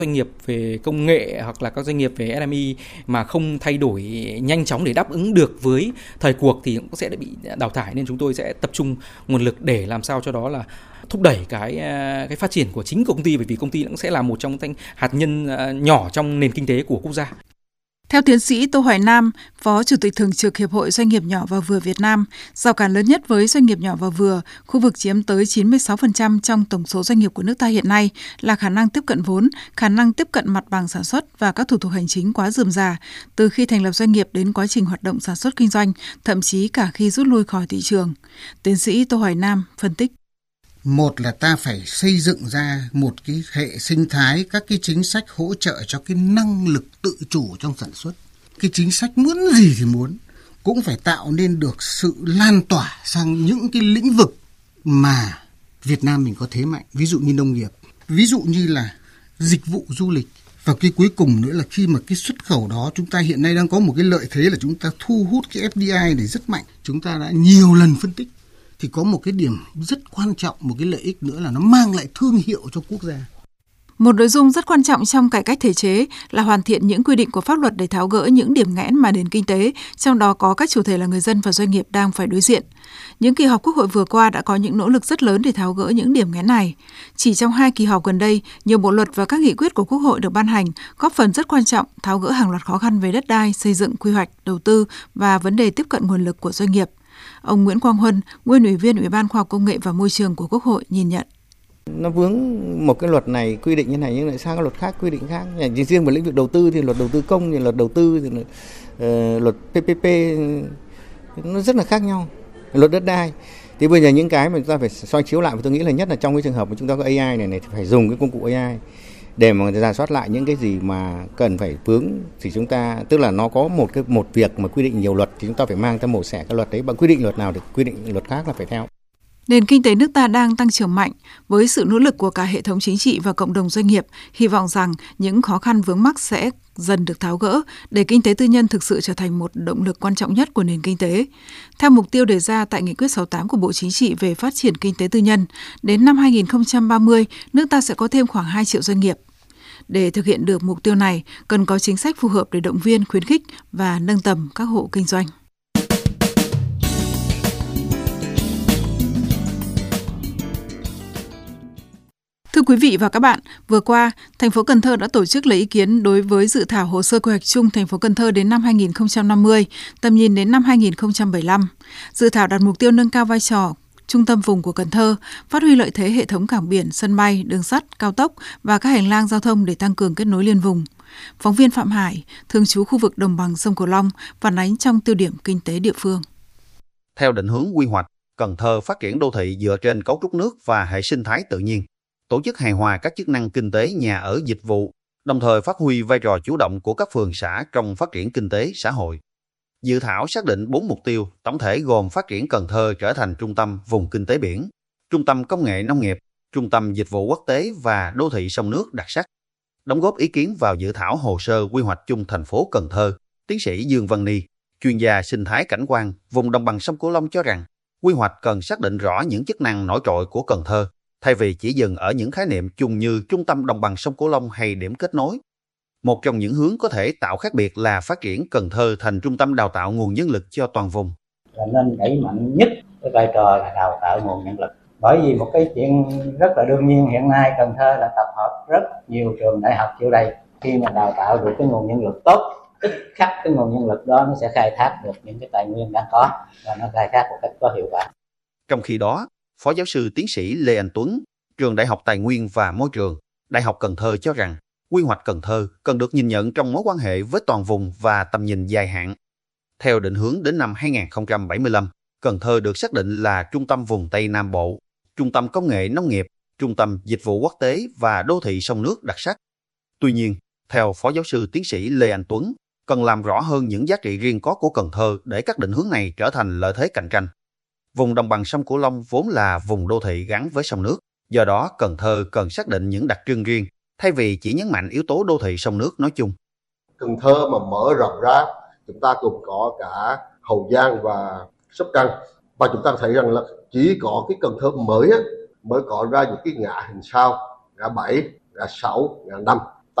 Doanh nghiệp về công nghệ hoặc là các doanh nghiệp về SME mà không thay đổi nhanh chóng để đáp ứng được với thời cuộc thì cũng sẽ bị đào thải, nên chúng tôi sẽ tập trung nguồn lực để làm sao cho đó là thúc đẩy cái phát triển của chính công ty, bởi vì công ty cũng sẽ là một trong những hạt nhân nhỏ trong nền kinh tế của quốc gia. Theo tiến sĩ Tô Hoài Nam, Phó Chủ tịch Thường trực Hiệp hội Doanh nghiệp nhỏ và vừa Việt Nam, rào cản lớn nhất với doanh nghiệp nhỏ và vừa, khu vực chiếm tới 96% trong tổng số doanh nghiệp của nước ta hiện nay là khả năng tiếp cận vốn, khả năng tiếp cận mặt bằng sản xuất và các thủ tục hành chính quá rườm rà, từ khi thành lập doanh nghiệp đến quá trình hoạt động sản xuất kinh doanh, thậm chí cả khi rút lui khỏi thị trường. Tiến sĩ Tô Hoài Nam phân tích. Một là ta phải xây dựng ra một cái hệ sinh thái, các cái chính sách hỗ trợ cho cái năng lực tự chủ trong sản xuất. Cái chính sách muốn gì thì muốn, cũng phải tạo nên được sự lan tỏa sang những cái lĩnh vực mà Việt Nam mình có thế mạnh, ví dụ như nông nghiệp, ví dụ như là dịch vụ du lịch. Và cái cuối cùng nữa là khi mà cái xuất khẩu đó, chúng ta hiện nay đang có một cái lợi thế là chúng ta thu hút cái FDI này rất mạnh. Chúng ta đã nhiều lần phân tích. Thì có một cái điểm rất quan trọng, một cái lợi ích nữa là nó mang lại thương hiệu cho quốc gia. Một nội dung rất quan trọng trong cải cách thể chế là hoàn thiện những quy định của pháp luật để tháo gỡ những điểm nghẽn mà nền kinh tế, trong đó có các chủ thể là người dân và doanh nghiệp đang phải đối diện. Những kỳ họp Quốc hội vừa qua đã có những nỗ lực rất lớn để tháo gỡ những điểm nghẽn này. Chỉ trong 2 kỳ họp gần đây, nhiều bộ luật và các nghị quyết của Quốc hội được ban hành, góp phần rất quan trọng tháo gỡ hàng loạt khó khăn về đất đai, xây dựng, quy hoạch, đầu tư và vấn đề tiếp cận nguồn lực của doanh nghiệp. Ông Nguyễn Quang Huân, nguyên Ủy viên Ủy ban Khoa học Công nghệ và Môi trường của Quốc hội nhìn nhận. Nó vướng một cái luật này quy định như này nhưng lại sang các luật khác quy định khác. Riêng về lĩnh vực đầu tư thì luật đầu tư công, thì luật đầu tư, thì luật PPP nó rất là khác nhau. Luật đất đai. Thì bây giờ những cái mà chúng ta phải soi chiếu lại, và tôi nghĩ là nhất là trong cái trường hợp mà chúng ta có AI này thì phải dùng cái công cụ AI để mà rà soát lại những cái gì mà cần phải vướng, thì chúng ta, tức là nó có một việc mà quy định nhiều luật thì chúng ta phải mang theo mổ xẻ cái luật đấy, bằng quy định luật nào thì quy định luật khác là phải theo. Nền kinh tế nước ta đang tăng trưởng mạnh, với sự nỗ lực của cả hệ thống chính trị và cộng đồng doanh nghiệp, hy vọng rằng những khó khăn vướng mắc sẽ dần được tháo gỡ để kinh tế tư nhân thực sự trở thành một động lực quan trọng nhất của nền kinh tế. Theo mục tiêu đề ra tại Nghị quyết 68 của Bộ Chính trị về phát triển kinh tế tư nhân, đến năm 2030, nước ta sẽ có thêm khoảng 2 triệu doanh nghiệp. Để thực hiện được mục tiêu này, cần có chính sách phù hợp để động viên, khuyến khích và nâng tầm các hộ kinh doanh. Thưa quý vị và các bạn, vừa qua, thành phố Cần Thơ đã tổ chức lấy ý kiến đối với dự thảo hồ sơ quy hoạch chung thành phố Cần Thơ đến năm 2050, tầm nhìn đến năm 2075. Dự thảo đặt mục tiêu nâng cao vai trò trung tâm vùng của Cần Thơ, phát huy lợi thế hệ thống cảng biển, sân bay, đường sắt, cao tốc và các hành lang giao thông để tăng cường kết nối liên vùng. Phóng viên Phạm Hải, thường trú khu vực đồng bằng sông Cửu Long, phản ánh trong tiêu điểm kinh tế địa phương. Theo định hướng quy hoạch, Cần Thơ phát triển đô thị dựa trên cấu trúc nước và hệ sinh thái tự nhiên, tổ chức hài hòa các chức năng kinh tế, nhà ở, dịch vụ, đồng thời phát huy vai trò chủ động của các phường xã trong phát triển kinh tế xã hội. Dự thảo xác định 4 mục tiêu tổng thể gồm phát triển Cần Thơ trở thành trung tâm vùng kinh tế biển, trung tâm công nghệ nông nghiệp, trung tâm dịch vụ quốc tế và đô thị sông nước đặc sắc. Đóng góp ý kiến vào dự thảo hồ sơ quy hoạch chung thành phố Cần Thơ, tiến sĩ Dương Văn Ni, chuyên gia sinh thái cảnh quan vùng đồng bằng sông Cửu Long cho rằng, quy hoạch cần xác định rõ những chức năng nổi trội của Cần Thơ, thay vì chỉ dừng ở những khái niệm chung như trung tâm đồng bằng sông Cửu Long hay điểm kết nối. Một trong những hướng có thể tạo khác biệt là phát triển Cần Thơ thành trung tâm đào tạo nguồn nhân lực cho toàn vùng. Nên đẩy mạnh nhất cái vai trò là đào tạo nguồn nhân lực. Bởi vì một cái chuyện rất là đương nhiên hiện nay Cần Thơ đã tập hợp rất nhiều trường đại học vô đây. Khi mà đào tạo được cái nguồn nhân lực tốt, tức khắc cái nguồn nhân lực đó nó sẽ khai thác được những cái tài nguyên đang có và nó khai thác một cách có hiệu quả. Trong khi đó, Phó giáo sư tiến sĩ Lê Anh Tuấn, trường Đại học Tài nguyên và Môi trường, Đại học Cần Thơ cho rằng, quy hoạch Cần Thơ cần được nhìn nhận trong mối quan hệ với toàn vùng và tầm nhìn dài hạn. Theo định hướng đến năm 2075, Cần Thơ được xác định là trung tâm vùng Tây Nam Bộ, trung tâm công nghệ nông nghiệp, trung tâm dịch vụ quốc tế và đô thị sông nước đặc sắc. Tuy nhiên, theo Phó giáo sư tiến sĩ Lê Anh Tuấn, cần làm rõ hơn những giá trị riêng có của Cần Thơ để các định hướng này trở thành lợi thế cạnh tranh. Vùng đồng bằng sông Cửu Long vốn là vùng đô thị gắn với sông nước, do đó Cần Thơ cần xác định những đặc trưng riêng, thay vì chỉ nhấn mạnh yếu tố đô thị sông nước nói chung. Cần Thơ mà mở rộng ra, chúng ta cũng có cả Hậu Giang và Sóc Trăng, và chúng ta thấy rằng là chỉ có cái Cần Thơ mới có ra những cái ngã hình sao, ngã 7, ngã 6, ngã 5.